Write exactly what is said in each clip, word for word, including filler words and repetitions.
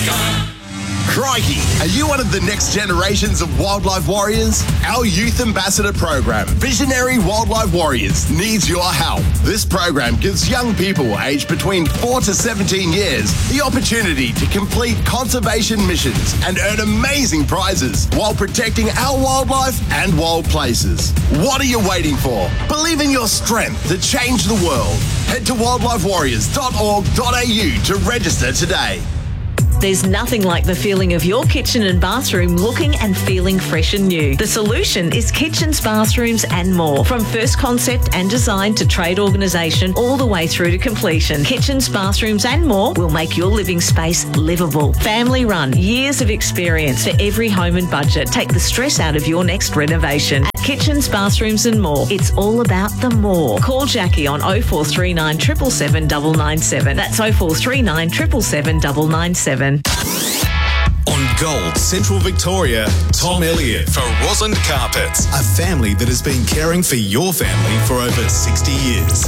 Crikey, are you one of the next generations of wildlife warriors? Our Youth Ambassador program, Visionary Wildlife Warriors, needs your help. This program gives young people aged between four to seventeen years the opportunity to complete conservation missions and earn amazing prizes while protecting our wildlife and wild places. What are you waiting for? Believe in your strength to change the world. Head to wildlife warriors dot org dot a u to register today. There's nothing like the feeling of your kitchen and bathroom looking and feeling fresh and new. The solution is kitchens, bathrooms and more. From first concept and design to trade organisation all the way through to completion. Kitchens, bathrooms and more will make your living space livable. Family run, years of experience for every home and budget. Take the stress out of your next renovation. At Kitchens, Bathrooms and More, it's all about the more. Call Jackie on oh four three nine, seven seven seven, nine nine seven. That's oh four three nine, seven seven seven, nine nine seven. On Gold Central Victoria, Tom Elliott for Rosland Carpets, a family that has been caring for your family for over sixty years.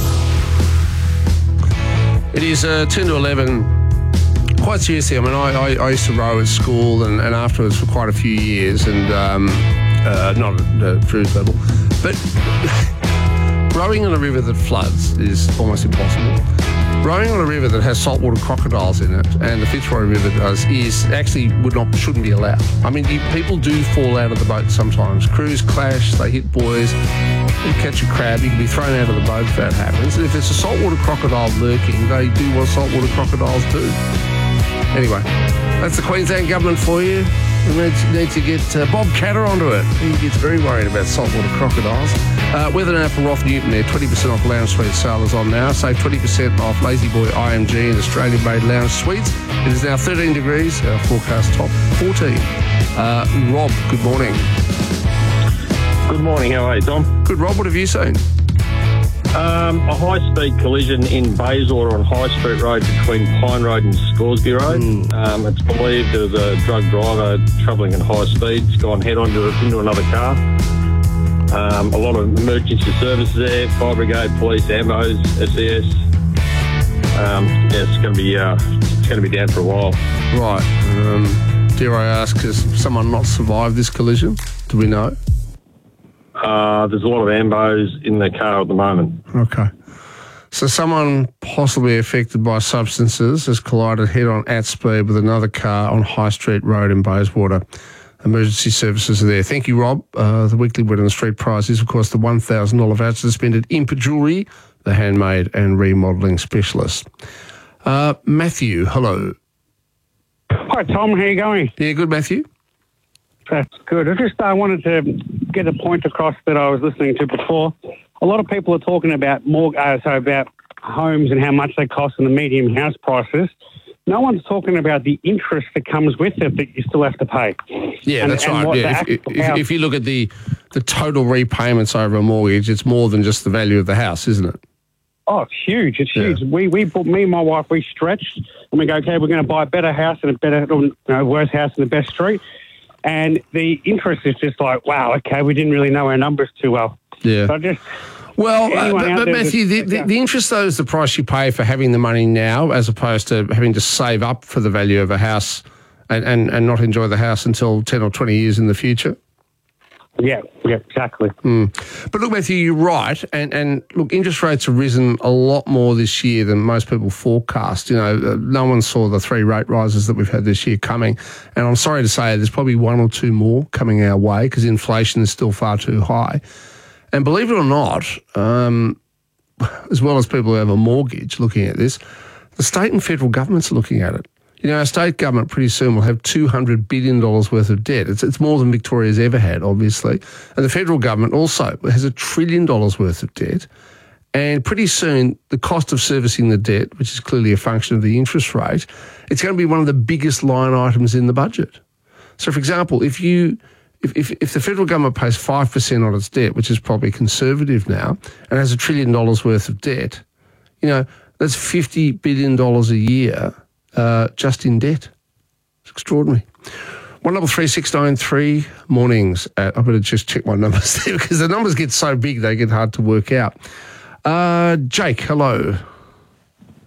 It is uh, ten to eleven. Quite seriously, I mean, I, I, I used to row at school and, and afterwards for quite a few years, and um, uh, not at the cruise level, but rowing on a river that floods is almost impossible. Rowing on a river that has saltwater crocodiles in it, and the Fitzroy River does, is actually would not shouldn't be allowed. I mean, you, people do fall out of the boat sometimes. Crews clash, they hit buoys, you catch a crab, you can be thrown out of the boat if that happens. And if there's a saltwater crocodile lurking, they do what saltwater crocodiles do. Anyway, that's the Queensland government for you. We need to, need to get uh, Bob Catter onto it. He gets very worried about saltwater crocodiles. Uh, weather now for Roth Newton there, twenty percent off lounge suite sailors on now. Save twenty percent off Lazy Boy I M G and Australian-made lounge suites. It is now thirteen degrees, our forecast top fourteen. Uh, Rob, good morning. Good morning, how are you, Tom? Good, Rob, what have you seen? Um, a high-speed collision in Bayswater on High Street Road between Pine Road and Scoresby Road. Mm. Um, it's believed there was a drug driver travelling at high speeds, gone head-on to, into another car. Um, a lot of emergency services there, fire brigade, police, ambos, S E S. Um, yeah, it's going to be uh, it's going to be down for a while. Right. Um, dare I ask, has someone not survived this collision? Do we know? Uh, there's a lot of ambos in the car at the moment. Okay. So someone possibly affected by substances has collided head-on at speed with another car on High Street Road in Bayswater. Emergency services are there. Thank you, Rob. Uh, the weekly Word on the Street prize is, of course, the one thousand dollars voucher spent at Impa Jewellery, the handmade and remodelling specialist. Uh, Matthew, hello. Hi, Tom. How are you going? Yeah, good, Matthew. That's good. I just uh, wanted to get a point across that I was listening to before. A lot of people are talking about more, uh, so about homes and how much they cost and the medium house prices. No one's talking about the interest that comes with it that you still have to pay. Yeah, and, that's and right. Yeah, if, if, if you look at the, the total repayments over a mortgage, it's more than just the value of the house, isn't it? Oh, it's huge. It's Yeah. huge. We, we, me and my wife, we stretched and we go, okay, we're going to buy a better house and a better, you know, worse house in the best street. And the interest is just like, wow, okay, we didn't really know our numbers too well. Yeah. So I just... Well, uh, Anyone but, out but there Matthew, the, that- the, the interest, though, is the price you pay for having the money now as opposed to having to save up for the value of a house and, and, and not enjoy the house until ten or twenty years in the future. Yeah, yeah, exactly. Mm. But look, Matthew, you're right. And, and look, interest rates have risen a lot more this year than most people forecast. You know, uh, no one saw the three rate rises that we've had this year coming. And I'm sorry to say there's probably one or two more coming our way because inflation is still far too high. And believe it or not, um, as well as people who have a mortgage looking at this, the state and federal governments are looking at it. You know, our state government pretty soon will have two hundred billion dollars worth of debt. It's, it's more than Victoria's ever had, obviously. And the federal government also has a trillion dollars worth of debt. And pretty soon, the cost of servicing the debt, which is clearly a function of the interest rate, it's going to be one of the biggest line items in the budget. So, for example, if you... If, if, if the federal government pays five percent on its debt, which is probably conservative now, and has a trillion dollars worth of debt, you know, that's fifty billion dollars a year uh, just in debt. It's extraordinary. one double three six nine three mornings. At, I better just check my numbers there because the numbers get so big they get hard to work out. Uh, Jake, hello.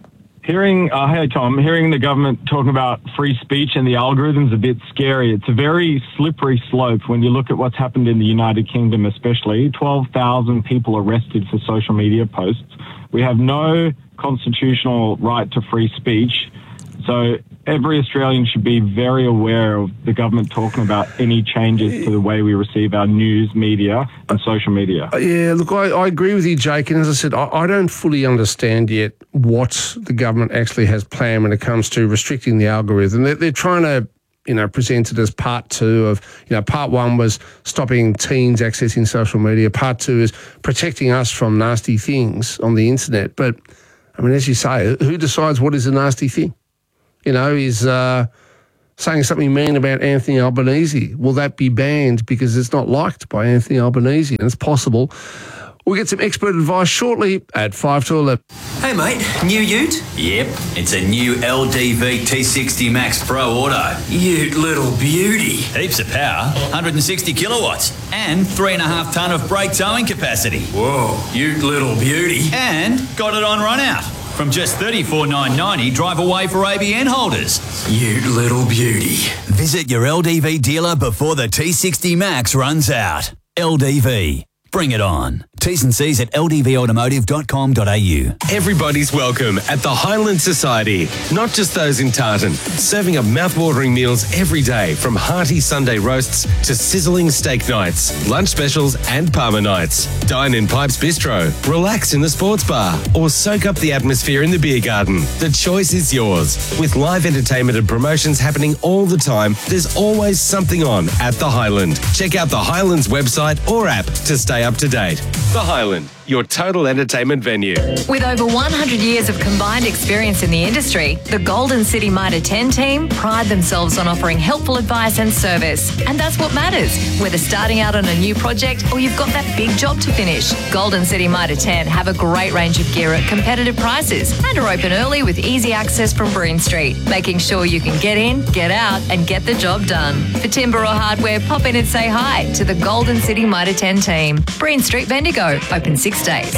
Hearing, uh, hey Tom, hearing the government talking about free speech and the algorithms a bit scary. It's a very slippery slope when you look at what's happened in the United Kingdom, especially twelve thousand people arrested for social media posts. We have no constitutional right to free speech. So every Australian should be very aware of the government talking about any changes to the way we receive our news, media and social media. Yeah, look, I, I agree with you, Jake. And as I said, I, I don't fully understand yet what the government actually has planned when it comes to restricting the algorithm. They're, they're trying to, you know, present it as part two of, you know, part one was stopping teens accessing social media. Part two is protecting us from nasty things on the internet. But, I mean, as you say, who decides what is a nasty thing? You know, is uh, saying something mean about Anthony Albanese. Will that be banned because it's not liked by Anthony Albanese? And it's possible. We'll get some expert advice shortly at five to eleven. Hey, mate, new ute? Yep, it's a new L D V T sixty Max Pro Auto. Ute little beauty. Heaps of power, one hundred sixty kilowatts, and three and a half tonne of brake towing capacity. Whoa, ute little beauty. And got it on run out. From just thirty-four thousand nine hundred ninety dollars, drive away for A B N holders. You little beauty. Visit your L D V dealer before the T sixty Max runs out. L D V. Bring it on. T's and C's at l d v automotive dot com dot a u. Everybody's welcome at the Highland Society, not just those in Tartan. Serving up mouth-watering meals every day, from hearty Sunday roasts to sizzling steak nights, lunch specials and Parma nights. Dine in Pipes Bistro, relax in the sports bar, or soak up the atmosphere in the beer garden. The choice is yours. With live entertainment and promotions happening all the time, there's always something on at the Highland. Check out the Highlands website or app to stay up to date. The Highland, your total entertainment venue. With over one hundred years of combined experience in the industry, the Golden City Mitre ten team pride themselves on offering helpful advice and service. And that's what matters, whether starting out on a new project or you've got that big job to finish. Golden City Mitre ten have a great range of gear at competitive prices and are open early with easy access from Breen Street, making sure you can get in, get out and get the job done. For timber or hardware, pop in and say hi to the Golden City Mitre ten team. Breen Street Bendigo, open six days.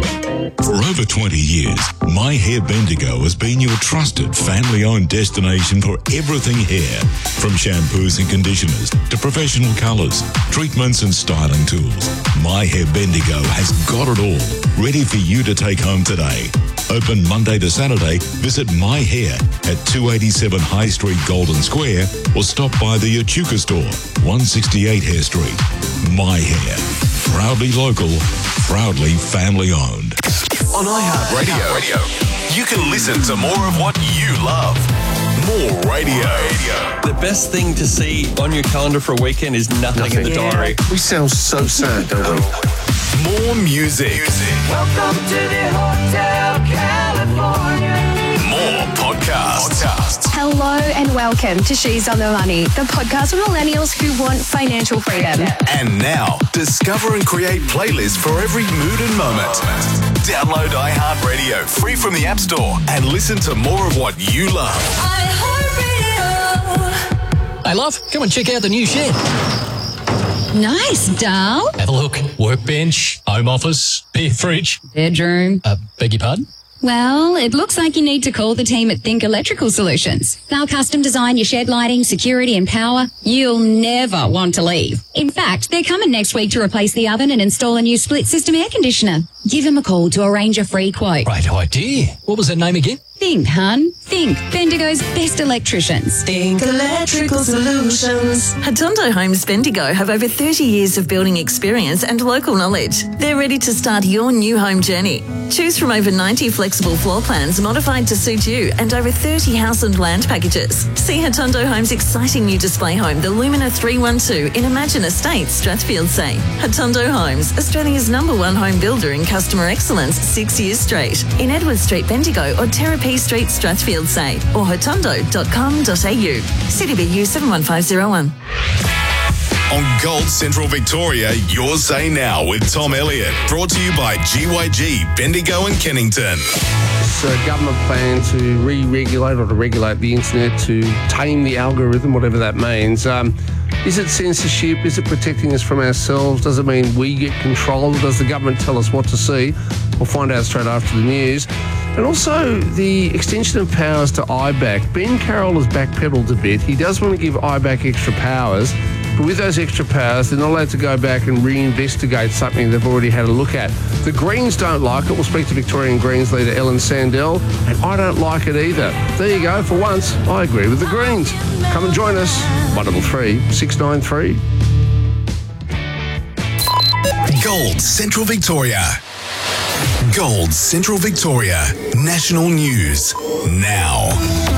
For over twenty years, My Hair Bendigo has been your trusted family-owned destination for everything hair. From shampoos and conditioners to professional colours, treatments and styling tools, My Hair Bendigo has got it all, ready for you to take home today. Open Monday to Saturday, visit My Hair at two eighty-seven High Street, Golden Square, or stop by the Echuca store, one sixty-eight Hare Street. My Hair, proudly local, proudly family-owned. On iHeartRadio, Radio, you can listen to more of what you love. More radio. The best thing to see on your calendar for a weekend is nothing, nothing. in the yeah. diary. We sound so sad, don't we? More music. music. Welcome to the Hotel California. More podcasts. podcasts. Hello and welcome to She's on the Money, the podcast for millennials who want financial freedom. And now, discover and create playlists for every mood and moment. Download iHeartRadio free from the App Store and listen to more of what you love. iHeartRadio. Hey, love, come and check out the new shed. Nice, doll. Have a look. Workbench, home office, beer fridge. Bedroom. Uh, beg your pardon? Well, it looks like you need to call the team at Think Electrical Solutions. They'll custom design your shed lighting, security and power. You'll never want to leave. In fact, they're coming next week to replace the oven and install a new split system air conditioner. Give them a call to arrange a free quote. Great idea. What was that name again? Think, hun. Think. Bendigo's best electricians. Think Electrical Solutions. Hatondo Homes Bendigo have over thirty years of building experience and local knowledge. They're ready to start your new home journey. Choose from over ninety flexible floor plans modified to suit you and over thirty house and land packages. See Hatondo Homes' exciting new display home, the Lumina three one two in Imagine Estates, Strathfield Say. Hatondo Homes, Australia's number one home builder in customer excellence six years straight. In Edward Street, Bendigo or Terrapee Street, Strathfield Say or hotondo dot com dot a u. C D B U seven one five zero one. On Gold Central Victoria, your say now with Tom Elliott. Brought to you by G Y G, Bendigo and Kennington. This uh, government plan to re-regulate or to regulate the internet, to tame the algorithm, whatever that means. Um, is it censorship? Is it protecting us from ourselves? Does it mean we get control? Does the government tell us what to see? We'll find out straight after the news. And also the extension of powers to I BAC. Ben Carroll has backpedaled a bit. He does want to give I BAC extra powers, but with those extra powers, they're not allowed to go back and reinvestigate something they've already had a look at. The Greens don't like it. We'll speak to Victorian Greens leader Ellen Sandell, and I don't like it either. There you go. For once, I agree with the Greens. Come and join us. one double three six nine three. Gold Central Victoria. Gold Central Victoria. National News now.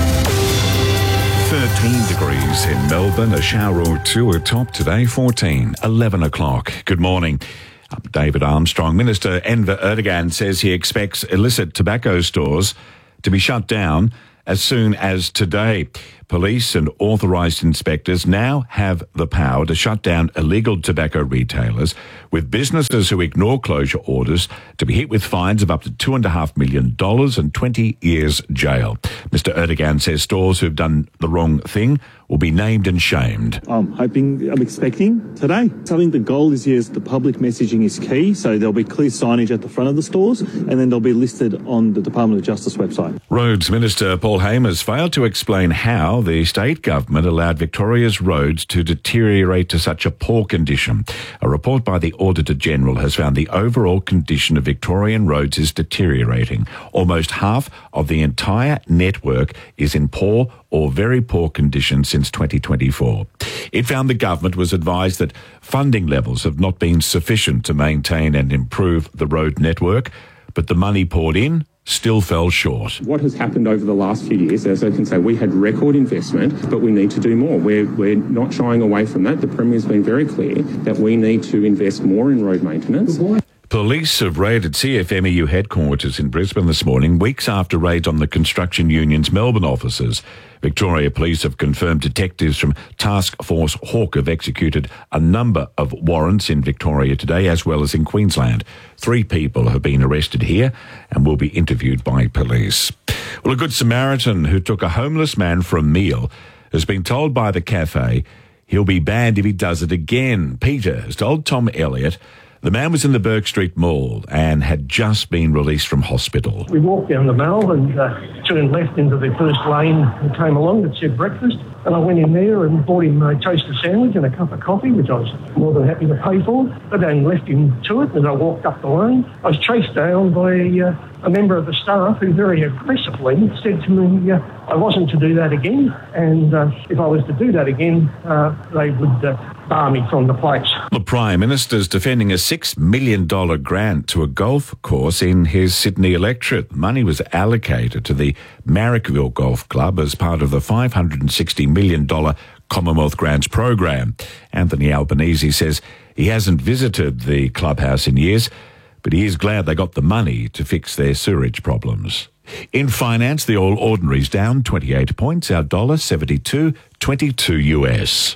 thirteen degrees in Melbourne, a shower or two atop today, fourteen, eleven o'clock. Good morning. I'm David Armstrong. Minister Enver Erdogan says he expects illicit tobacco stores to be shut down as soon as today. Police and authorised inspectors now have the power to shut down illegal tobacco retailers, with businesses who ignore closure orders to be hit with fines of up to two point five million dollars and twenty years jail. Mister Erdogan says stores who've done the wrong thing will be named and shamed. I'm hoping, I'm expecting today. I think the goal is here is the public messaging is key, so there'll be clear signage at the front of the stores, and then they'll be listed on the Department of Justice website. Roads Minister Paul Hamer failed to explain how the state government allowed Victoria's roads to deteriorate to such a poor condition. A report by the Auditor-General has found the overall condition of Victorian roads is deteriorating. Almost half of the entire network is in poor or very poor condition since twenty twenty-four. It found the government was advised that funding levels have not been sufficient to maintain and improve the road network, but the money poured in still fell short. What has happened over the last few years, as I can say, we had record investment, but we need to do more. We're, we're not shying away from that. The Premier's been very clear that we need to invest more in road maintenance. Police have raided C F M E U headquarters in Brisbane this morning, weeks after raids on the construction union's Melbourne offices. Victoria Police have confirmed detectives from Task Force Hawk have executed a number of warrants in Victoria today, as well as in Queensland. Three people have been arrested here and will be interviewed by police. Well, a Good Samaritan who took a homeless man for a meal has been told by the cafe he'll be banned if he does it again. Peter has told Tom Elliott the man was in the Burke Street Mall and had just been released from hospital. We walked down the mall and uh, turned left into the first lane and came along that said breakfast. And I went in there and bought him a toasted sandwich and a cup of coffee, which I was more than happy to pay for. But then left him to it as I walked up the lane. I was chased down by uh, a member of the staff who very aggressively said to me uh, I wasn't to do that again. And uh, if I was to do that again, uh, they would uh, bar me from the place. The Prime Minister's defending a six million dollars grant to a golf course in his Sydney electorate. Money was allocated to the Marrickville Golf Club as part of the five hundred sixty million dollars Commonwealth Grants program. Anthony Albanese says he hasn't visited the clubhouse in years, but he is glad they got the money to fix their sewerage problems. In finance, the All Ordinary's down twenty-eight points, our dollar seventy-two twenty-two U S.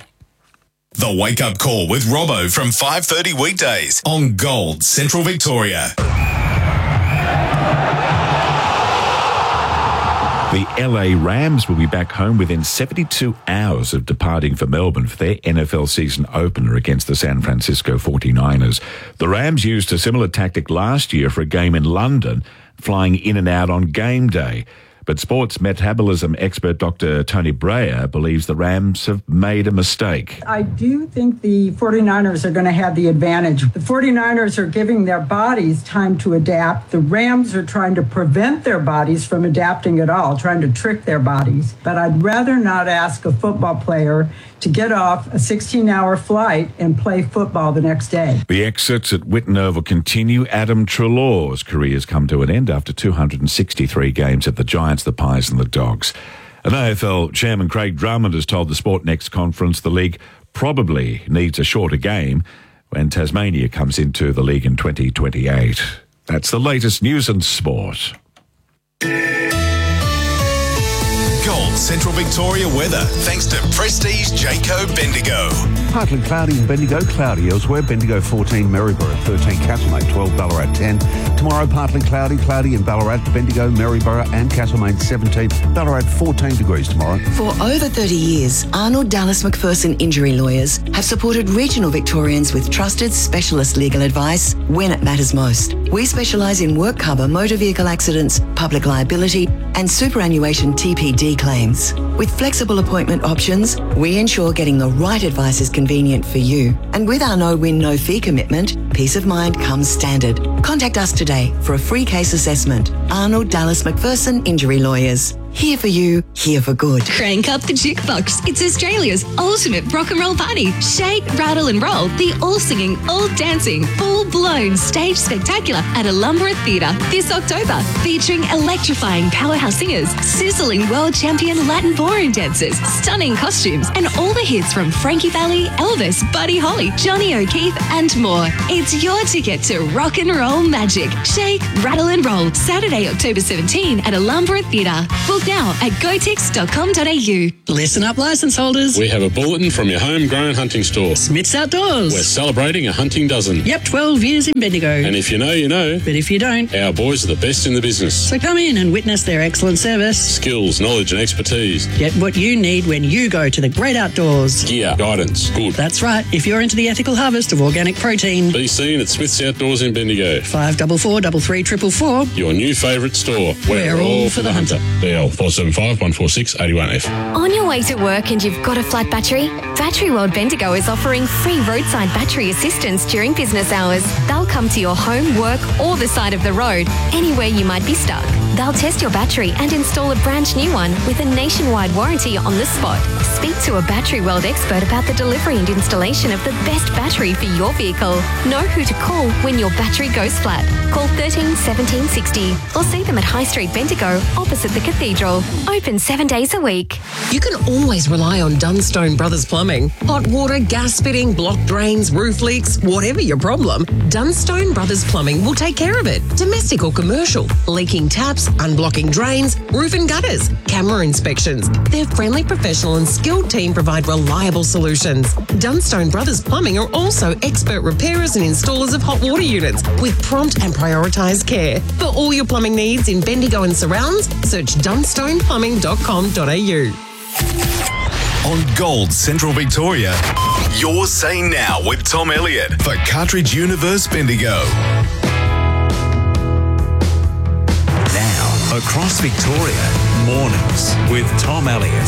The Wake Up Call with Robbo from five thirty weekdays on Gold Central Victoria. The L A Rams will be back home within seventy-two hours of departing for Melbourne for their N F L season opener against the San Francisco forty-niners. The Rams used a similar tactic last year for a game in London, flying in and out on game day. But sports metabolism expert Doctor Tony Breyer believes the Rams have made a mistake. I do think the forty-niners are going to have the advantage. The forty-niners are giving their bodies time to adapt. The Rams are trying to prevent their bodies from adapting at all, trying to trick their bodies. But I'd rather not ask a football player to get off a sixteen-hour flight and play football the next day. The exits at Whitten Oval continue. Adam Treloar's career has come to an end after two hundred sixty-three games at the Giants, the Pies and the Dogs. An A F L chairman, Craig Drummond, has told the Sport Next conference the league probably needs a shorter game when Tasmania comes into the league in twenty twenty-eight. That's the latest news and sport. Gold Central Victoria weather, thanks to Prestige Jayco Bendigo. Partly cloudy in Bendigo, cloudy elsewhere. Bendigo fourteen, Maryborough thirteen, Castlemaine twelve, Ballarat ten. Tomorrow, partly cloudy, cloudy in Ballarat, Bendigo, Maryborough and Castlemaine seventeen. Ballarat fourteen degrees tomorrow. For over thirty years, Arnold Dallas McPherson Injury Lawyers have supported regional Victorians with trusted specialist legal advice when it matters most. We specialise in work cover, motor vehicle accidents, public liability and superannuation T P D claims. With flexible appointment options, we ensure getting the right advice is convenient for you. And with our no-win, no-fee commitment, peace of mind comes standard. Contact us today for a free case assessment. Arnold Dallas McPherson Injury Lawyers. Here for you, here for good. Crank up the jukebox. It's Australia's ultimate rock and roll party. Shake, rattle and roll. The all-singing, all-dancing, full-blown stage spectacular at Alumbra Theatre this October. Featuring electrifying powerhouse singers, sizzling world champion Latin ballroom dancers, stunning costumes, and all the hits from Frankie Valli, Elvis, Buddy Holly, Johnny O'Keefe, and more. It's your ticket to rock and roll magic. Shake, rattle and roll. Saturday, October seventeenth at Alumbra Theatre. Book now at gotix dot com dot a u. Listen up, licence holders. We have a bulletin from your homegrown hunting store. Smith's Outdoors. We're celebrating a hunting dozen. Yep, twelve years in Bendigo. And if you know, you know. But if you don't, our boys are the best in the business. So come in and witness their excellent service. Skills, knowledge and expertise. Get what you need when you go to the great outdoors. Gear, guidance, good. That's right. If you're into the ethical harvest of organic protein. Be seen at Smith's Outdoors in Bendigo. five four four, three three four four. Your new favourite store. We're, We're all, all for the hunter. D L four seven five, one four six, eight one F. On your way to work and you've got a flat battery? Battery World Bendigo is offering free roadside battery assistance during business hours. They'll come to your home, work or the side of the road, anywhere you might be stuck. They'll test your battery and install a brand new one with a nationwide warranty on the spot. Speak to a Battery World expert about the delivery and installation of the best battery for your vehicle. Know who to call when your battery goes flat. Call thirteen seventeen sixty or see them at High Street Bendigo opposite the Cathedral. Open seven days a week. You can always rely on Dunstone Brothers Plumbing. Hot water, gas fitting, blocked drains, roof leaks, whatever your problem, Dunstone Brothers Plumbing will take care of it. Domestic or commercial, leaking taps, unblocking drains, roof and gutters, camera inspections. Their friendly, professional and skilled team provide reliable solutions. Dunstone Brothers Plumbing are also expert repairers and installers of hot water units with prompt and prioritised care. For all your plumbing needs in Bendigo and surrounds, search dunstone plumbing dot com dot a u. On Gold Central Victoria, your say now with Tom Elliott for Cartridge Universe Bendigo. Now, across Victoria, mornings with Tom Elliott.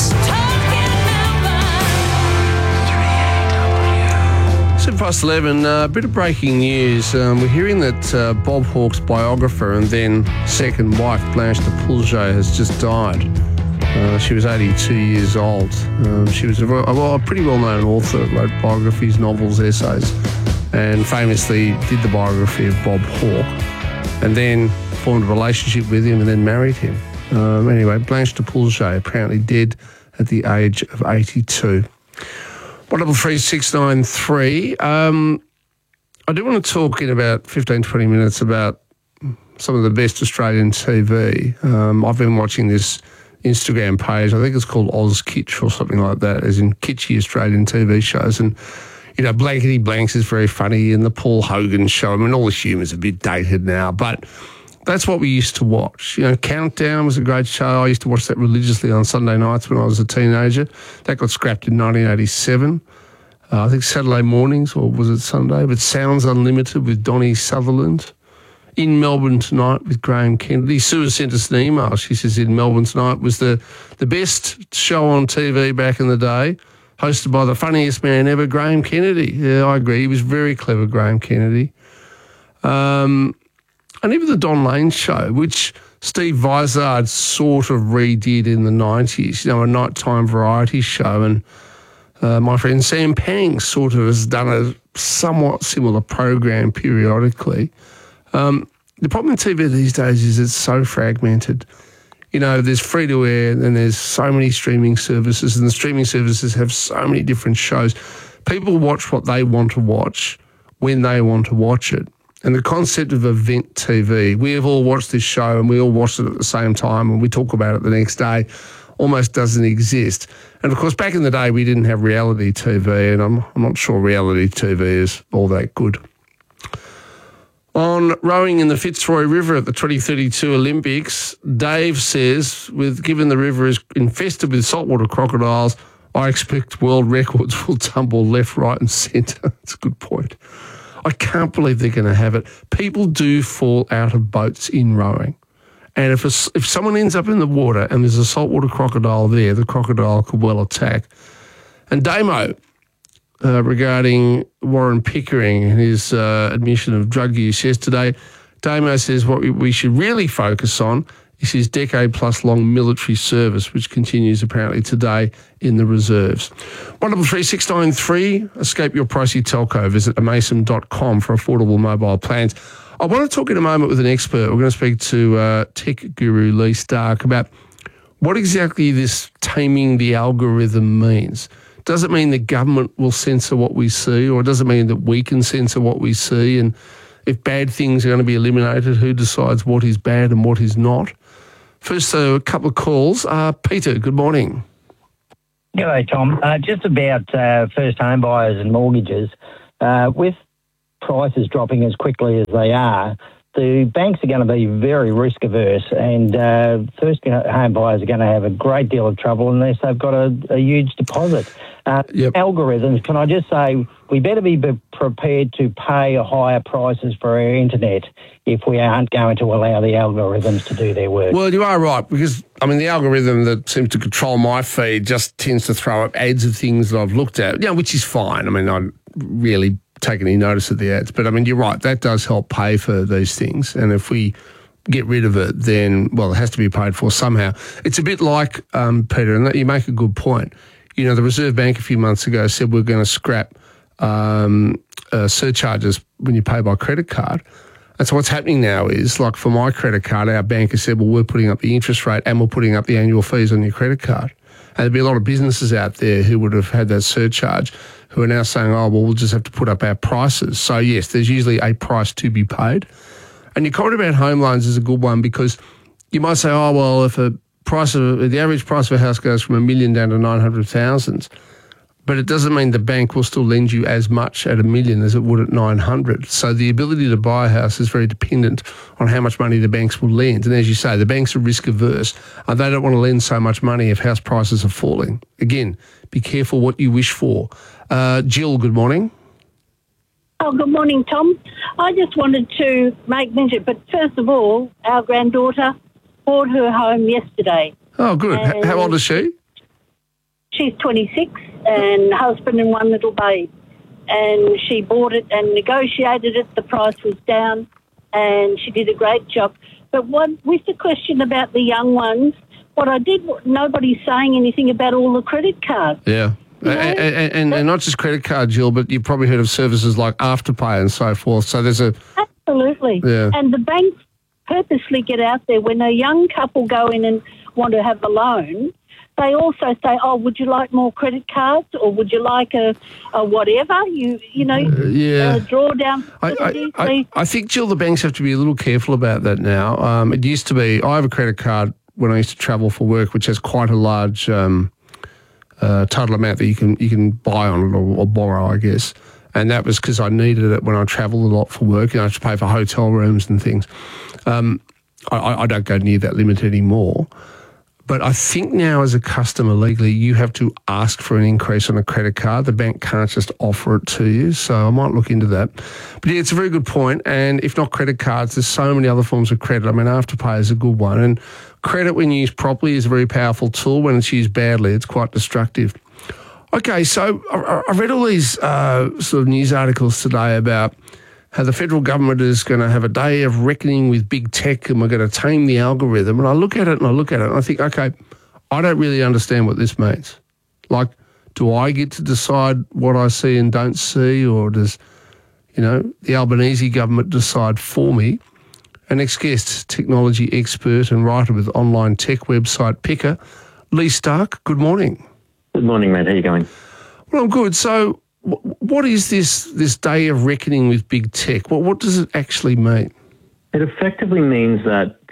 seven past eleven, a uh, bit of breaking news. Um, we're hearing that uh, Bob Hawke's biographer and then second wife, Blanche de Pulgé, has just died. Uh, she was eighty-two years old. Um, she was a, a, a pretty well-known author, wrote biographies, novels, essays, and famously did the biography of Bob Hawke, and then formed a relationship with him and then married him. Um, anyway, Blanche de Pulgé apparently dead at the age of eighty-two. one double three six nine three. Um, I do want to talk in about fifteen, twenty minutes about some of the best Australian T V. Um, I've been watching this Instagram page. I think it's called Oz Kitsch or something like that, as in kitschy Australian T V shows. And, you know, Blankety Blanks is very funny, and the Paul Hogan show. I mean, all the humour's a bit dated now, but that's what we used to watch. You know, Countdown was a great show. I used to watch that religiously on Sunday nights when I was a teenager. That got scrapped in nineteen eighty-seven. Uh, I think Saturday mornings, or was it Sunday? But Sounds Unlimited with Donnie Sutherland. In Melbourne Tonight with Graham Kennedy. Sue sent us an email. She says In Melbourne Tonight was the, the best show on T V back in the day, hosted by the funniest man ever, Graham Kennedy. Yeah, I agree. He was very clever, Graham Kennedy. Um, and even the Don Lane Show, which Steve Vizard sort of redid in the nineties, you know, a nighttime variety show. And uh, my friend Sam Pang sort of has done a somewhat similar program periodically. Um, the problem with T V these days is it's so fragmented. You know, there's free-to-air and there's so many streaming services, and the streaming services have so many different shows. People watch what they want to watch when they want to watch it. And the concept of event T V, we have all watched this show and we all watched it at the same time and we talk about it the next day. almost doesn't exist. And of course, back in the day, we didn't have reality T V, and I'm, I'm not sure reality T V is all that good. On rowing in the Fitzroy River at the twenty thirty-two Olympics, Dave says, with given the river is infested with saltwater crocodiles, I expect world records will tumble left, right and centre. That's a good point. I can't believe they're going to have it. People do fall out of boats in rowing. And if a, if someone ends up in the water and there's a saltwater crocodile there, the crocodile could well attack. And Damo, uh, regarding Warren Pickering and his uh, admission of drug use yesterday, Damo says what we, we should really focus on is his decade-plus-long military service, which continues apparently today in the reserves. one double three six nine three, escape your pricey telco. Visit amaysim dot com for affordable mobile plans. I want to talk in a moment with an expert. We're going to speak to uh, tech guru Lee Stark about what exactly this taming the algorithm means. Does it mean the government will censor what we see, or does it mean that we can censor what we see? And if bad things are going to be eliminated, who decides what is bad and what is not? First, uh, a couple of calls. Uh, Peter, good morning. G'day, Tom. Uh, just about uh, first home buyers and mortgages. Uh, with prices dropping as quickly as they are, the banks are going to be very risk averse, and uh, first home buyers are going to have a great deal of trouble unless they've got a, a huge deposit. Uh, yep. Algorithms, can I just say, we better be prepared to pay higher prices for our internet if we aren't going to allow the algorithms to do their work. Well, you are right, because, I mean, the algorithm that seems to control my feed just tends to throw up ads of things that I've looked at, you know, which is fine. I mean, I really take any notice of the ads. But, I mean, you're right, that does help pay for these things. And if we get rid of it, then, well, it has to be paid for somehow. It's a bit like, um, Peter, and that, you make a good point. You know, the Reserve Bank a few months ago said we're going to scrap um, uh, surcharges when you pay by credit card. And so what's happening now is, like for my credit card, our bank has said, well, we're putting up the interest rate and we're putting up the annual fees on your credit card. And there'd be a lot of businesses out there who would have had that surcharge who are now saying, oh, well, we'll just have to put up our prices. So, yes, there's usually a price to be paid. And your comment about home loans is a good one, because you might say, oh, well, if a price of the average price of a house goes from a million down to nine hundred thousand, but it doesn't mean the bank will still lend you as much at a million as it would at nine hundred. So the ability to buy a house is very dependent on how much money the banks will lend. And as you say, the banks are risk averse, and they don't want to lend so much money if house prices are falling. Again, be careful what you wish for. Uh, Jill, good morning. Oh, good morning, Tom. I just wanted to make mention, but first of all, our granddaughter bought her home yesterday. Oh, good. H- how old is she? She's twenty-six, and husband and one little babe. And she bought it and negotiated it. The price was down, and she did a great job. But what, with the question about the young ones, what I did, nobody's saying anything about all the credit cards. Yeah. You know? and, and, and not just credit card, Jill, but you've probably heard of services like Afterpay and so forth. So there's a... Absolutely. Yeah. And the banks purposely get out there when a young couple go in and want to have a loan. They also say, oh, would you like more credit cards, or would you like a, a whatever, you you know, uh, yeah. uh, drawdown facilities? I, I, I, I think, Jill, the banks have to be a little careful about that now. Um, it used to be, I have a credit card when I used to travel for work, which has quite a large um, uh, total amount that you can you can buy on it or, or borrow, I guess. And that was because I needed it when I travelled a lot for work, and I had to pay for hotel rooms and things. Um, I, I don't go near that limit anymore. But I think now as a customer legally, you have to ask for an increase on a credit card. The bank can't just offer it to you. So I might look into that. But yeah, it's a very good point. And if not credit cards, there's so many other forms of credit. I mean, Afterpay is a good one. And credit, when used properly, is a very powerful tool. When it's used badly, it's quite destructive. Okay, so I, I read all these uh, sort of news articles today about how the federal government is going to have a day of reckoning with big tech, and we're going to tame the algorithm. And I look at it and I look at it and I think, okay, I don't really understand what this means. Like, do I get to decide what I see and don't see, or does, you know, the Albanese government decide for me? Our next guest, technology expert and writer with online tech website Picker, Lee Stark. Good morning. Good morning, mate. How are you going? Well, I'm good. So what is this this day of reckoning with big tech? What what does it actually mean? It effectively means that the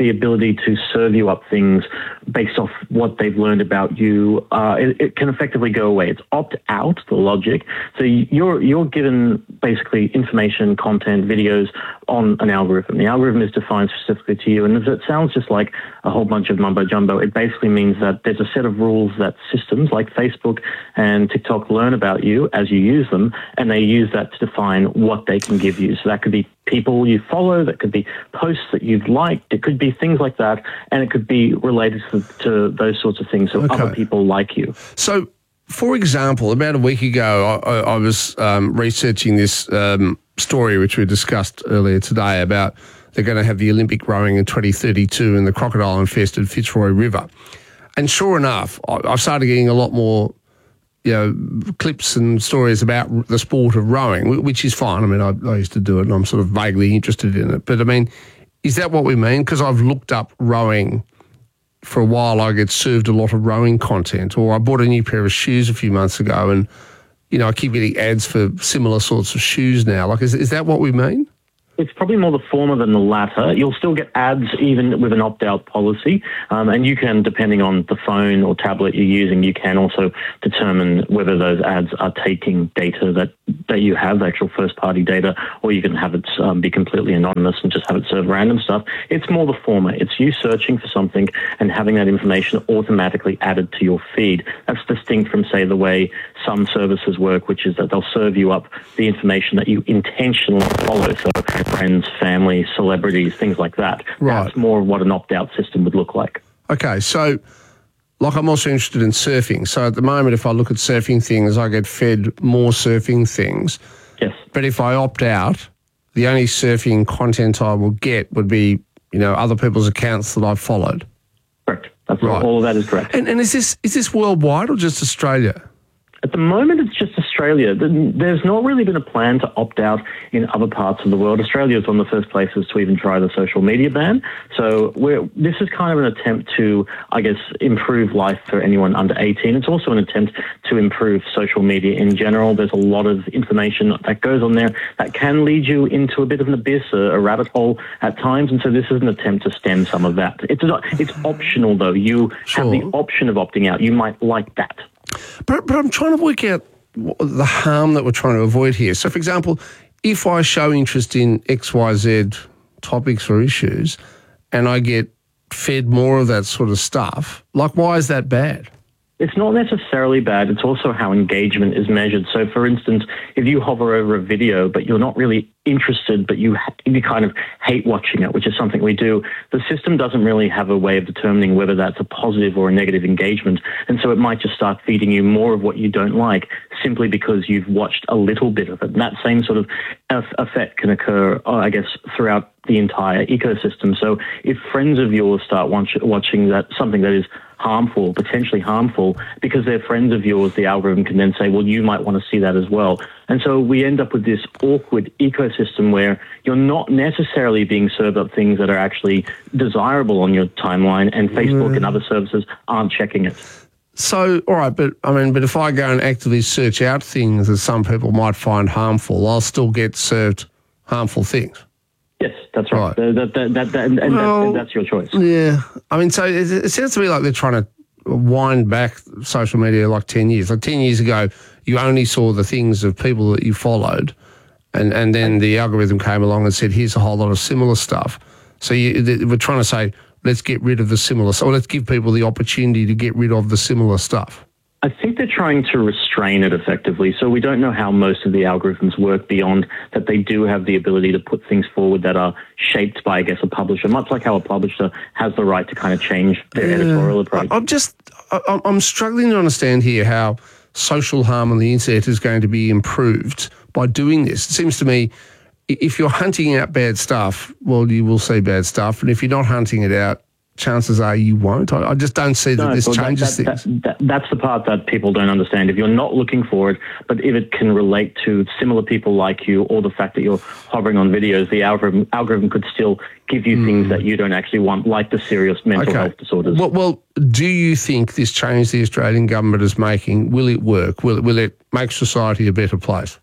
the ability to serve you up things based off what they've learned about you, uh, it, it can effectively go away. It's opt out, the logic. So you're you're given basically information, content, videos on an algorithm. The algorithm is defined specifically to you, and if it sounds just like a whole bunch of mumbo jumbo, it basically means that there's a set of rules that systems like Facebook and TikTok learn about you as you use them, and they use that to define what they can give you. So that could be people you follow, that could be posts that you've liked, it could be things like that, and it could be related to, to those sorts of things, so Okay. other people like you. So, for example, about a week ago, I, I, I was um, researching this um, story which we discussed earlier today about they're going to have the Olympic rowing in twenty thirty-two in the crocodile-infested Fitzroy River. And sure enough, I, I've started getting a lot more you know, clips and stories about the sport of rowing, which is fine. I mean, I, I used to do it and I'm sort of vaguely interested in it. But, I mean, is that what we mean? Because I've looked up rowing for a while. I get served a lot of rowing content. Or I bought a new pair of shoes a few months ago and, you know, I keep getting ads for similar sorts of shoes now. Like, is, is that what we mean? It's probably more the former than the latter. You'll still get ads even with an opt-out policy, um, and you can, depending on the phone or tablet you're using, you can also determine whether those ads are taking data that, that you have, actual first-party data, or you can have it um, be completely anonymous and just have it serve random stuff. It's more the former. It's you searching for something and having that information automatically added to your feed. That's distinct from, say, the way some services work, which is that they'll serve you up the information that you intentionally follow. So friends, family, celebrities, things like that. Right. That's more of what an opt-out system would look like. Okay, so like I'm also interested in surfing. So at the moment, if I look at surfing things, I get fed more surfing things. Yes. But if I opt out, the only surfing content I will get would be, you know, other people's accounts that I've followed. Correct. That's Right. all of that is correct. And, and is this is this worldwide or just Australia? At the moment, it's just Australia. There's not really been a plan to opt out in other parts of the world. Australia is one of the first places to even try the social media ban. So we're, this is kind of an attempt to, I guess, improve life for anyone under eighteen. It's also an attempt to improve social media in general. There's a lot of information that goes on there that can lead you into a bit of an abyss, a, a rabbit hole at times. And so this is an attempt to stem some of that. It's not, it's optional, though. You have the option of opting out. You might like that. But, but I'm trying to work out the harm that we're trying to avoid here. So, for example, if I show interest in X Y Z topics or issues and I get fed more of that sort of stuff, like, why is that bad? It's not necessarily bad. It's also how engagement is measured. So, for instance, if you hover over a video, but you're not really interested, but you you kind of hate watching it, which is something we do, the system doesn't really have a way of determining whether that's a positive or a negative engagement. And so it might just start feeding you more of what you don't like simply because you've watched a little bit of it. And that same sort of effect can occur, I guess, throughout the entire ecosystem. So if friends of yours start watch, watching that something that is harmful, potentially harmful, because they're friends of yours, the algorithm can then say, well, you might want to see that as well. And so we end up with this awkward ecosystem where you're not necessarily being served up things that are actually desirable on your timeline, and Facebook Mm. and other services aren't checking it. So, all right, but I mean, but if I go and actively search out things that some people might find harmful, I'll still get served harmful things. Yes, that's right. That, that, that, that, that, and Well, that's, that's your choice. Yeah. I mean, so it, it sounds to me like they're trying to wind back social media like ten years. Like ten years ago, you only saw the things of people that you followed, and, and then the algorithm came along and said, here's a whole lot of similar stuff. So you, th- we're trying to say, let's get rid of the similar stuff, or let's give people the opportunity to get rid of the similar stuff. I think they're trying to restrain it effectively. So we don't know how most of the algorithms work beyond that they do have the ability to put things forward that are shaped by, I guess, a publisher, much like how a publisher has the right to kind of change their Yeah. editorial approach. I'm just, I- I'm struggling to understand here how social harm on the internet is going to be improved by doing this. It seems to me, if you're hunting out bad stuff, well, you will see bad stuff. And if you're not hunting it out, chances are you won't. I, I just don't see that No, this but that- changes that, things. that, that, that's the part that people don't understand. If you're not looking for it, but if it can relate to similar people like you, or the fact that you're hovering on videos, the algorithm, algorithm could still give you things that you don't actually want, like the serious mental Okay. health disorders. Well, well, do you think this change the Australian government is making, will it work? Will it, will it make society a better place?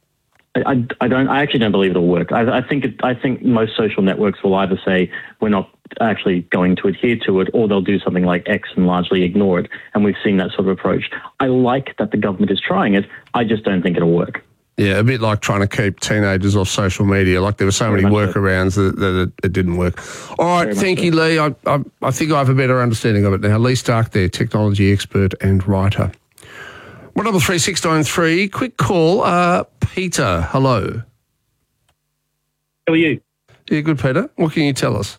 I, I don't. I actually don't believe it'll work. I, I think. It, I think most social networks will either say we're not actually going to adhere to it, or they'll do something like X and largely ignore it. And we've seen that sort of approach. I like that the government is trying it. I just don't think it'll work. Yeah, a bit like trying to keep teenagers off social media. Like there were so Very many workarounds so. that, that it, it didn't work. All right, Very thank you, so. Lee. I, I, I think I have a better understanding of it now. Lee Stark there, technology expert and writer. one double three six nine three. Quick call. Uh, Peter, hello. How are you? Yeah, good, Peter. What can you tell us?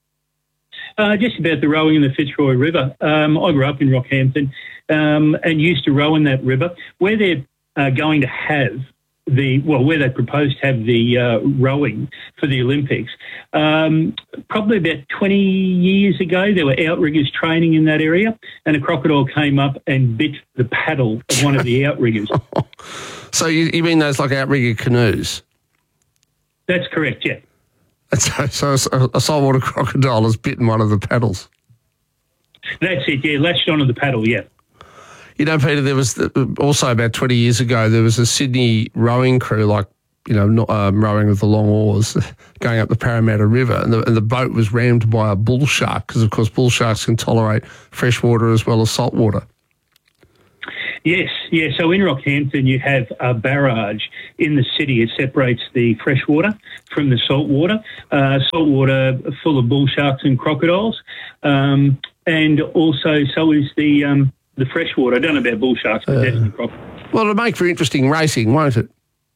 Uh, just about the rowing in the Fitzroy River. Um, I grew up in Rockhampton um, and used to row in that river. Where they're uh, going to have the, well, where they propose to have the uh, rowing for the Olympics, um, probably about twenty years ago, there were outriggers training in that area, and a crocodile came up and bit the paddle of one of the outriggers. So you, you mean those like outrigger canoes? That's correct, yeah. So, so a saltwater crocodile has bitten one of the paddles? That's it, yeah, latched onto the paddle, yeah. You know, Peter, there was also about twenty years ago, there was a Sydney rowing crew, like, you know, not, um, rowing with the long oars, going up the Parramatta River, and the, and the boat was rammed by a bull shark because, of course, bull sharks can tolerate fresh water as well as salt water. Yes, yeah. So in Rockhampton, you have a barrage in the city. It separates the fresh water from the salt water. Uh, salt water full of bull sharks and crocodiles, um, and also so is the um, the fresh water. I don't know about bull sharks, but uh, definitely crocodiles. Well, it'll make for interesting racing, won't it?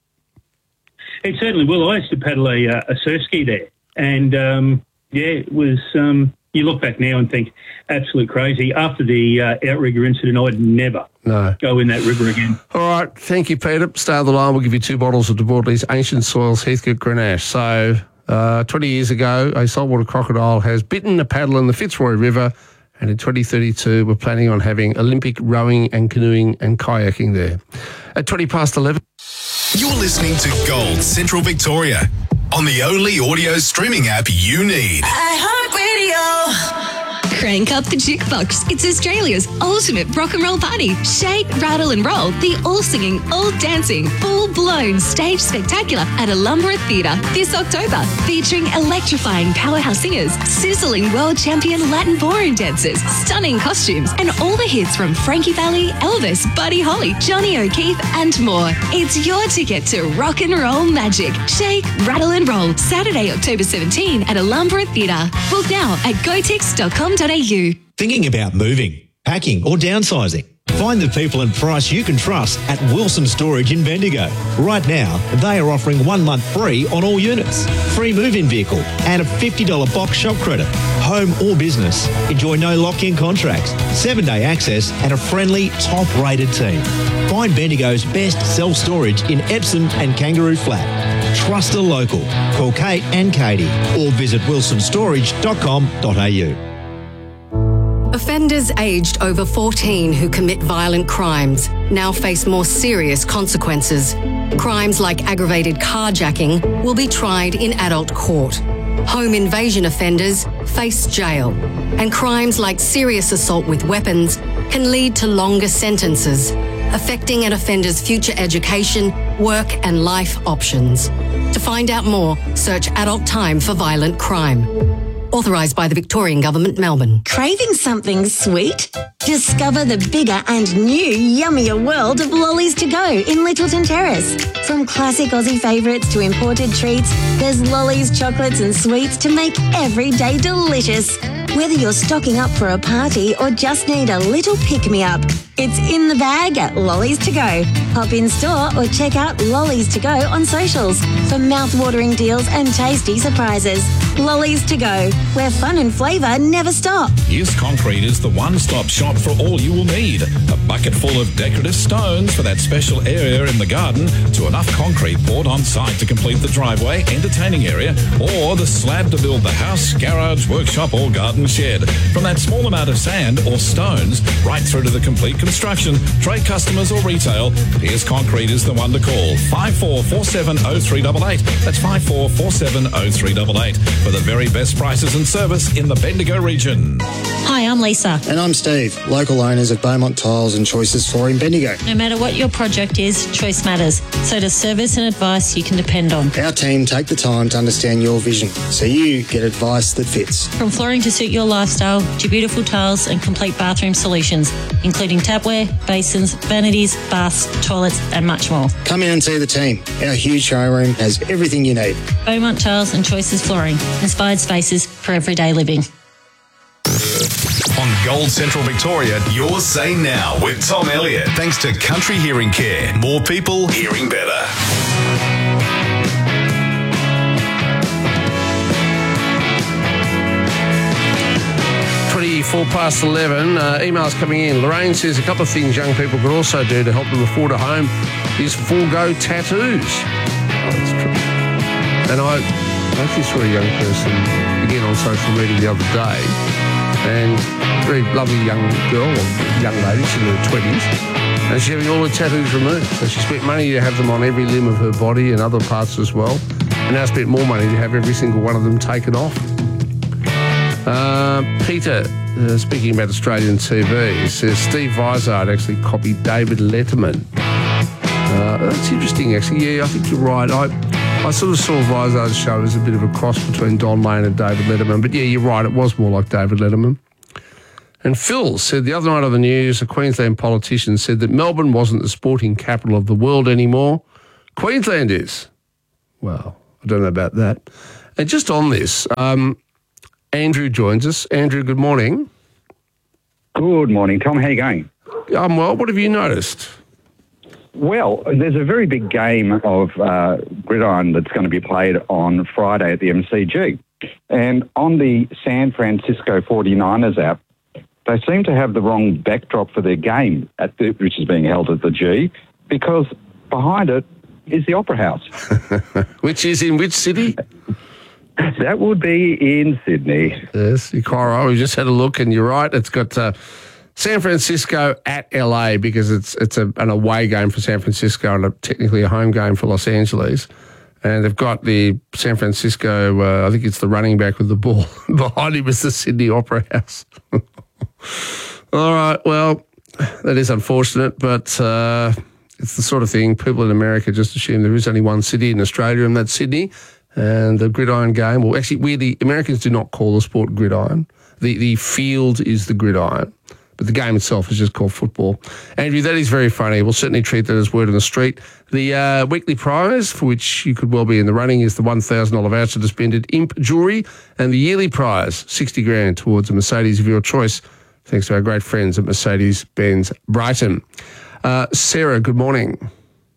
It certainly will. I used to paddle a, a surf ski there, and um, yeah, it was. Um, you look back now and think, absolute crazy. After the uh, outrigger incident, I'd never no. go in that river again. All right. Thank you, Peter. Stay on the line. We'll give you two bottles of De Bortoli's Ancient Soils Heathcote Grenache. So uh, twenty years ago, a saltwater crocodile has bitten a paddle in the Fitzroy River, and in twenty thirty-two, we're planning on having Olympic rowing and canoeing and kayaking there. At twenty past eleven. You're listening to Gold Central Victoria on the only audio streaming app you need. iHeartRadio. Crank up the jukebox. It's Australia's ultimate rock and roll party. Shake, rattle and roll. The all-singing, all-dancing, full-blown stage spectacular at Alumbra Theatre this October. Featuring electrifying powerhouse singers, sizzling world champion Latin ballroom dancers, stunning costumes, and all the hits from Frankie Valli, Elvis, Buddy Holly, Johnny O'Keefe, and more. It's your ticket to rock and roll magic. Shake, rattle and roll. Saturday, October seventeenth at Alumbra Theatre. Book now at gotix dot com dot a u. Thinking about moving, packing or downsizing? Find the people and price you can trust at Wilson Storage in Bendigo. Right now, they are offering one month free on all units, free move-in vehicle and a fifty dollars box shop credit. Home or business, enjoy no lock-in contracts, seven-day access and a friendly, top-rated team. Find Bendigo's best self-storage in Epsom and Kangaroo Flat. Trust a local. Call Kate and Katie or visit wilson storage dot com dot a u. Offenders aged over fourteen who commit violent crimes now face more serious consequences. Crimes like aggravated carjacking will be tried in adult court. Home invasion offenders face jail. And crimes like serious assault with weapons can lead to longer sentences, affecting an offender's future education, work and life options. To find out more, search Adult Time for Violent Crime. Authorised by the Victorian Government, Melbourne. Craving something sweet? Discover the bigger and new yummier world of Lollies to Go in Littleton Terrace. From classic Aussie favourites to imported treats, there's Lollies, chocolates and sweets to make every day delicious. Whether you're stocking up for a party or just need a little pick-me-up, it's in the bag at Lollies to Go. Pop in store or check out Lollies to Go on socials for mouth-watering deals and tasty surprises. Lollies to Go, where fun and flavour never stop. Youth Concrete is the one-stop shop for all you will need. A bucket full of decorative stones for that special area in the garden, to enough concrete poured on site to complete the driveway, entertaining area, or the slab to build the house, garage, workshop or garden shed. From that small amount of sand or stones right through to the complete construction, trade customers or retail, Pierce Concrete is the one to call. five four four seven oh three eight eight. That's five four four seven oh three eight eight for the very best prices and service in the Bendigo region. Hi, I'm Lisa. And I'm Steve, local owners of Beaumont Tiles and Choices Flooring Bendigo. No matter what your project is, choice matters. So does service and advice you can depend on. Our team take the time to understand your vision, so you get advice that fits. From flooring to suit your lifestyle to beautiful tiles and complete bathroom solutions, including tapware, basins, vanities, baths, toilets and much more. Come in and see the team. Our huge showroom has everything you need. Beaumont Tiles and Choices Flooring. Inspired spaces for everyday living. On Gold Central Victoria, your say now with Tom Elliott. Thanks to Country Hearing Care. More people hearing better. twenty-four past eleven, uh, emails coming in. Lorraine says a couple of things young people could also do to help them afford a home is forego tattoos. Oh, that's true. And I actually saw a young person, again on social media the other day, and a very lovely young girl, or young lady, she's in her twenties, and she's having all her tattoos removed. So she spent money to have them on every limb of her body and other parts as well, and now spent more money to have every single one of them taken off. Uh, Peter, uh, speaking about Australian T V, says Steve Vizard actually copied David Letterman. Uh, that's interesting, actually. Yeah, I think you're right. I I sort of saw Vizard's show as a bit of a cross between Don Lane and David Letterman. But yeah, you're right. It was more like David Letterman. And Phil said the other night on the news, a Queensland politician said that Melbourne wasn't the sporting capital of the world anymore. Queensland is. Well, I don't know about that. And just on this, um, Andrew joins us. Andrew, good morning. Good morning, Tom. How are you going? I'm well. What have you noticed? Well, there's a very big game of uh, gridiron that's going to be played on Friday at the M C G. And on the San Francisco forty-niners app, they seem to have the wrong backdrop for their game, at the, which is being held at the G, because behind it is the Opera House. Which is in which city? That would be in Sydney. Yes, you're quite right. We just had a look, and you're right. It's got uh, San Francisco at L A because it's it's a, an away game for San Francisco and a, technically a home game for Los Angeles. And they've got the San Francisco, uh, I think it's the running back with the ball. Behind him is the Sydney Opera House. All right, well, that is unfortunate, but uh, it's the sort of thing people in America just assume there is only one city in Australia, and that's Sydney. And the gridiron game, well, actually, we the Americans do not call the sport gridiron. The the field is the gridiron, but the game itself is just called football. Andrew, that is very funny. We'll certainly treat that as word on the street. The uh, weekly prize, for which you could well be in the running, is the one thousand dollars voucher to spend at Imp Jewelry, and the yearly prize, sixty grand towards a Mercedes of your choice, thanks to our great friends at Mercedes-Benz Brighton. Uh, Sarah, good morning.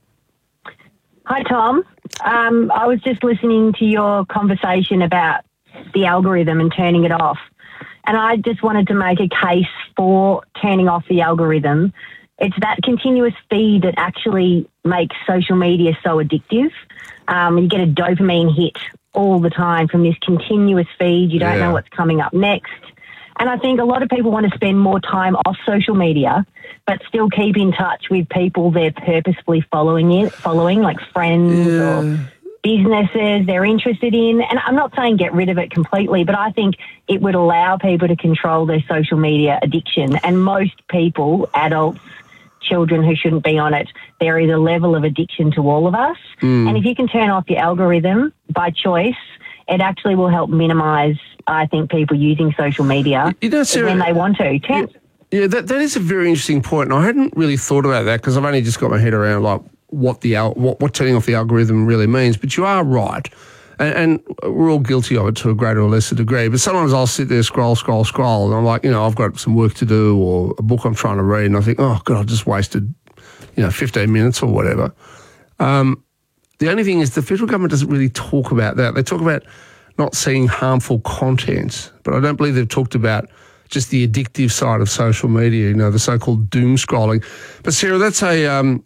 Hi, Tom. Um, I was just listening to your conversation about the algorithm and turning it off. And I just wanted to make a case for turning off the algorithm. It's that continuous feed that actually makes social media so addictive. Um, you get a dopamine hit all the time from this continuous feed. You don't Yeah. know what's coming up next. And I think a lot of people want to spend more time off social media, but still keep in touch with people they're purposefully following it, following, like friends or businesses they're interested in. And I'm not saying get rid of it completely, but I think it would allow people to control their social media addiction. And most people, adults, children who shouldn't be on it, there is a level of addiction to all of us. Mm. And if you can turn off the algorithm by choice, it actually will help minimise, I think, people using social media You know, Sarah, when they want to. Turn- Yeah, that that is a very interesting point, and I hadn't really thought about that because I've only just got my head around like what the al- what, what turning off the algorithm really means. But you are right, and, and we're all guilty of it to a greater or lesser degree. But sometimes I'll sit there, scroll, scroll, scroll, and I'm like, you know, I've got some work to do or a book I'm trying to read, and I think, oh God, I just wasted, you know, fifteen minutes or whatever. Um, the only thing is the federal government doesn't really talk about that. They talk about not seeing harmful content, but I don't believe they've talked about just the addictive side of social media, you know, the so-called doom scrolling. But Sarah, that's a um,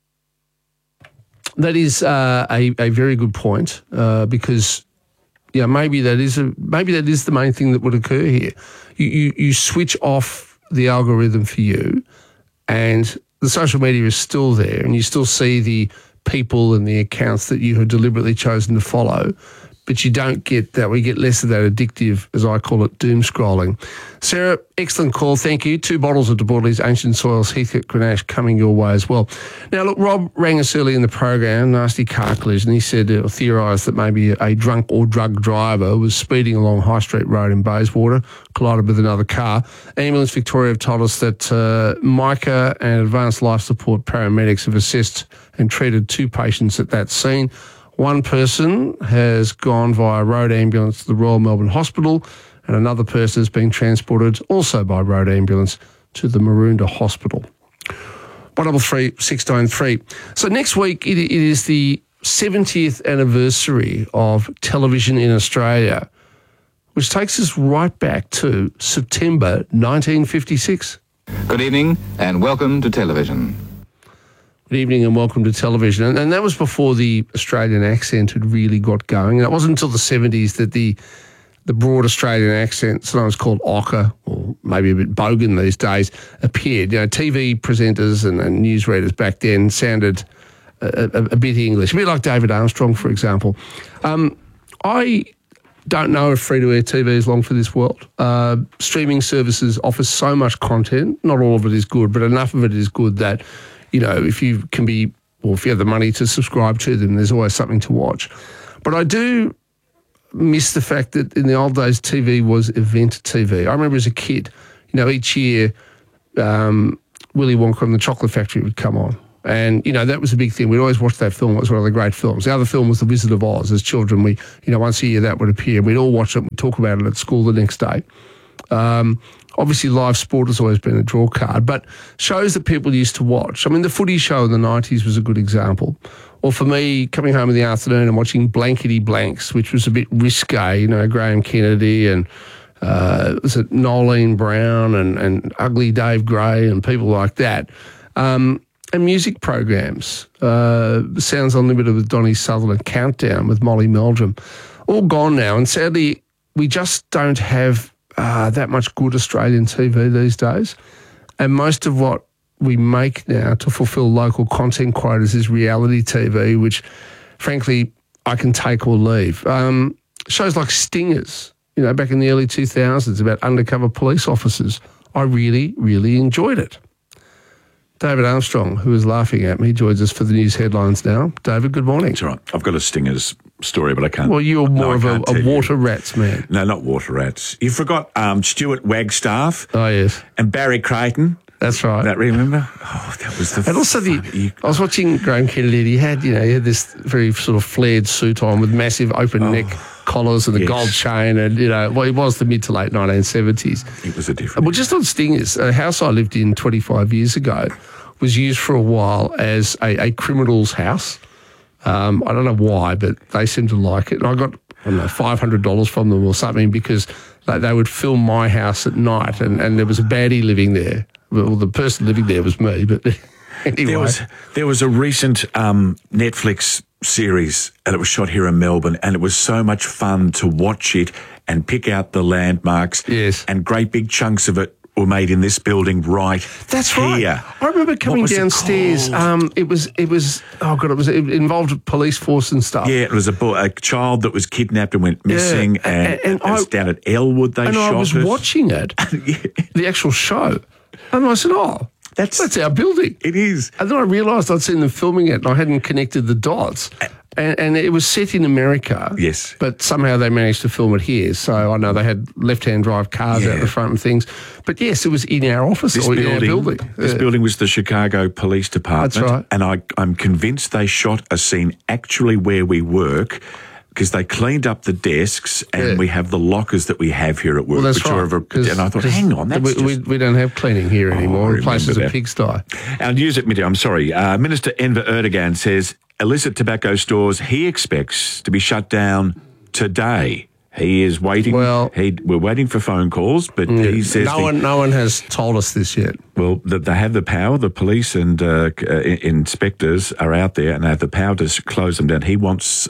that is uh, a a very good point uh, because yeah, maybe that is a maybe that is the main thing that would occur here. You you, you switch off the algorithm for you, and the social media is still there, and you still see the people and the accounts that you have deliberately chosen to follow. But you don't get that. We get less of that addictive, as I call it, doom scrolling. Sarah, excellent call. Thank you. Two bottles of De Bortoli's Ancient Soils, Heathcote Grenache, coming your way as well. Now, look, Rob rang us early in the program, nasty car collision. He said, or theorised that maybe a drunk or drug driver was speeding along High Street Road in Bayswater, collided with another car. Ambulance Victoria have told us that uh, Micah and Advanced Life Support paramedics have assessed and treated two patients at that scene. One person has gone via road ambulance to the Royal Melbourne Hospital, and another person has been transported also by road ambulance to the Maroondah Hospital. one double three six nine three. So next week it, it is the seventieth anniversary of television in Australia, which takes us right back to September nineteen fifty-six. Good evening and welcome to television. Good evening and welcome to television. And, and that was before the Australian accent had really got going. And it wasn't until the seventies that the the broad Australian accent, sometimes called ochre, or maybe a bit bogan these days, appeared. You know, T V presenters and, and newsreaders back then sounded a, a, a bit English, a bit like David Armstrong, for example. Um, I don't know if free-to-air T V is long for this world. Uh, streaming services offer so much content. Not all of it is good, but enough of it is good that, you know, if you can be, or if you have the money to subscribe to them, there's always something to watch. But I do miss the fact that in the old days, T V was event T V. I remember as a kid, you know, each year, um, Willy Wonka and the Chocolate Factory would come on. And, you know, that was a big thing. We'd always watch that film. It was one of the great films. The other film was The Wizard of Oz. As children, we, you know, once a year that would appear. We'd all watch it and talk about it at school the next day. Um, obviously, live sport has always been a draw card, but shows that people used to watch. I mean, the Footy Show in the nineties was a good example. Or for me, coming home in the afternoon and watching Blankety Blanks, which was a bit risque, you know, Graham Kennedy and uh, was it Nolene Brown and, and Ugly Dave Gray and people like that. Um, and music programs, uh, Sounds Unlimited with Donny Sutherland, Countdown with Molly Meldrum, all gone now. And sadly, we just don't have uh, that much good Australian T V these days. And most of what we make now to fulfill local content quotas is reality T V, which, frankly, I can take or leave. Um, shows like Stingers, you know, back in the early two thousands about undercover police officers, I really, really enjoyed it. David Armstrong, who is laughing at me, joins us for the news headlines now. David, good morning. That's right. I've got a Stingers story, but I can't. Well, you're more no, of a, a water you. rats man. No, not water rats. You forgot um, Stuart Wagstaff. Oh, yes. And Barry Creighton. That's right. That remember? Oh, that was the. And also the. I was watching Graham Kennedy. He had, you know, he had this very sort of flared suit on with massive open oh, neck collars and a yes. gold chain, and you know, well, it was the mid to late nineteen seventies. It was a different. Well, just on Stingers, a house I lived in twenty-five years ago was used for a while as a, a criminal's house. Um, I don't know why, but they seemed to like it. And I got, I don't know, five hundred dollars from them or something because they, they would film my house at night, and, and there was a baddie living there. Well, the person living there was me, but anyway. There was, there was a recent um, Netflix series, and it was shot here in Melbourne, and it was so much fun to watch it and pick out the landmarks. Yes. And great big chunks of it were made in this building right That's here. right. I remember coming downstairs. It, um, it was, it was, oh God, it was, it involved a police force and stuff. Yeah, it was a, boy, a child that was kidnapped and went missing, yeah. and, and, and it was I, down at Elwood they and shot it. And I was it. watching it, yeah. the actual show, and I said, oh, that's, that's our building. It is. And then I realised I'd seen them filming it and I hadn't connected the dots. And, and it was set in America. Yes. But somehow they managed to film it here. So I know they had left-hand drive cars yeah. out the front and things. But yes, it was in our office this or building, in our building. This yeah. building was the Chicago Police Department. That's right. And I, I'm convinced they shot a scene actually where we work, because they cleaned up the desks and yeah. we have the lockers that we have here at work. Well, that's which right. Are over, and I thought, hang on, that's we, just... we, we don't have cleaning here anymore. Oh, the place is a that. pigsty. Our news at midday, I'm sorry. Uh, Minister Enver Erdogan says illicit tobacco stores he expects to be shut down today. He is waiting. Well, he, we're waiting for phone calls, but yeah, he says... No the, one no one has told us this yet. Well, the, they have the power. The police and uh, uh, inspectors are out there and they have the power to close them down. He wants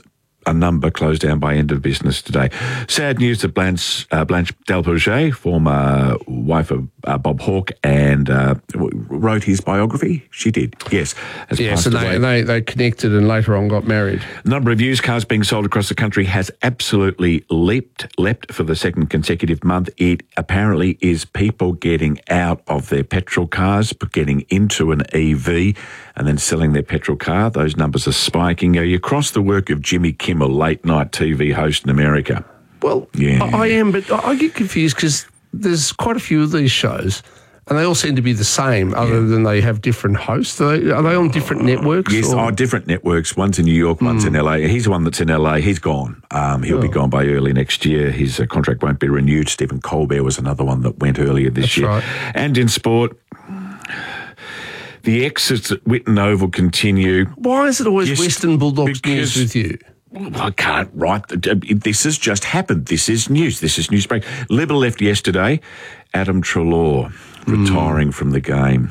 a number closed down by end of business today. Sad news that Blanche, uh, Blanche Delpeuget, former wife of uh, Bob Hawke, and uh, wrote his biography. She did, yes. Has Yes, passed and away. they, they, they connected and later on got married. The number of used cars being sold across the country has absolutely leaped, leapt for the second consecutive month. It apparently is people getting out of their petrol cars, getting into an E V and then selling their petrol car. Those numbers are spiking. Are you across the work of Jimmy Kimmel, late night T V host in America? Well, yeah. I, I am, but I get confused because there's quite a few of these shows and they all seem to be the same other yeah. than they have different hosts. Are they, are they on different networks? Yes, or? oh, different networks. One's in New York, one's mm. in L A. He's the one that's in L A. He's gone. Um, he'll oh. be gone by early next year. His uh, contract won't be renewed. Stephen Colbert was another one that went earlier this That's year. Right. And in sport, the exits at Whitten Oval continue. Why is it always Yes, Western Bulldogs news with you? Well, I can't write. This has just happened. This is news. This is newsbreak. Liberal left yesterday. Adam Treloar retiring mm. from the game.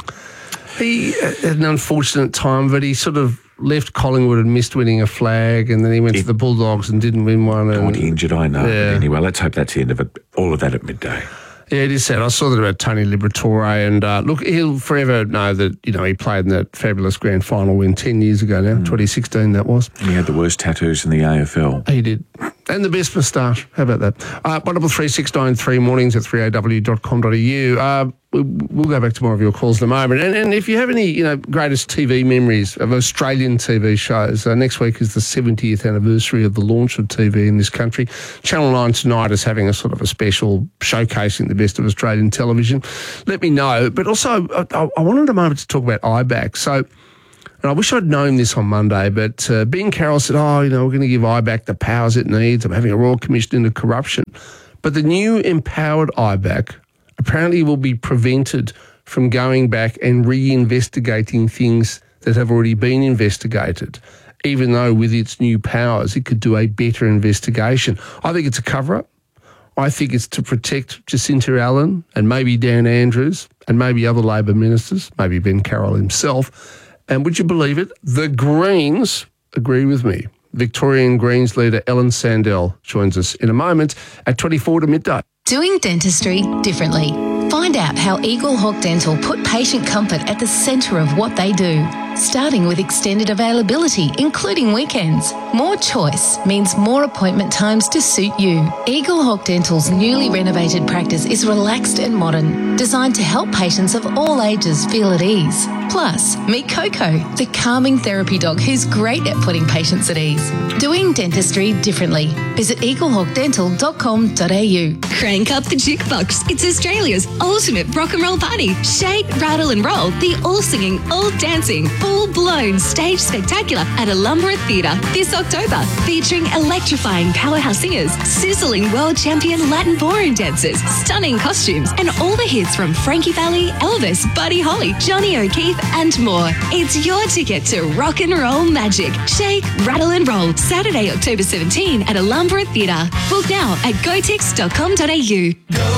He had an unfortunate time, but he sort of left Collingwood and missed winning a flag, and then he went it, to the Bulldogs and didn't win one. And, got injured, I know. Yeah. But anyway, let's hope that's the end of it. All of that at midday. Yeah, it is sad. I saw that about Tony Liberatore, and uh, look, he'll forever know that, you know, he played in that fabulous grand final win ten years ago now, mm. twenty sixteen that was. He had the worst tattoos in the A F L. He did. And the best moustache. How about that? Uh, one double three six nine three mornings at three A W dot com dot A U. Uh, we'll go back to more of your calls in a moment. And, and if you have any, you know, greatest T V memories of Australian T V shows, uh, next week is the seventieth anniversary of the launch of T V in this country. Channel nine tonight is having a sort of a special showcasing the best of Australian television. Let me know. But also, I, I wanted a moment to talk about I BAC. So, and I wish I'd known this on Monday, but uh, Ben Carroll said, oh, you know, we're going to give I BAC the powers it needs. I'm having a Royal Commission into corruption. But the new empowered I BAC apparently will be prevented from going back and reinvestigating things that have already been investigated, even though with its new powers it could do a better investigation. I think it's a cover-up. I think it's to protect Jacinta Allen and maybe Dan Andrews and maybe other Labor ministers, maybe Ben Carroll himself. And would you believe it? The Greens agree with me. Victorian Greens leader Ellen Sandell joins us in a moment at twenty-four to midday. Doing dentistry differently. Find out how Eagle Hawk Dental put patient comfort at the centre of what they do. Starting with extended availability, including weekends. More choice means more appointment times to suit you. Eagle Hawk Dental's newly renovated practice is relaxed and modern, designed to help patients of all ages feel at ease. Plus, meet Coco, the calming therapy dog who's great at putting patients at ease. Doing dentistry differently. Visit eagle hawk dental dot com dot A U. Crank up the jukebox. It's Australia's ultimate rock and roll party. Shake, rattle and roll. The all-singing, all-dancing, full-blown stage spectacular at Alumbra Theatre this October, featuring electrifying powerhouse singers, sizzling world champion Latin ballroom dancers, stunning costumes, and all the hits from Frankie Valli, Elvis, Buddy Holly, Johnny O'Keefe, and more. It's your ticket to rock and roll magic. Shake, rattle and roll. Saturday, October seventeenth at Alumbra Theatre. Book now at go tix dot com dot A U.